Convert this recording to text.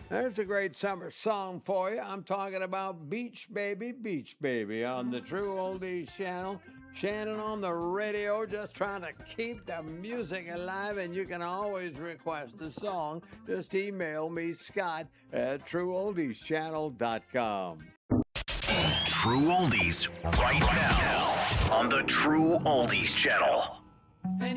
There's a great summer song for you. I'm talking about Beach Baby on the True Oldies channel. Shannon on the radio, just trying to keep the music alive, and you can always request a song. Just email me, Scott, at TrueOldiesChannel.com. True Oldies right now on the True Oldies Channel.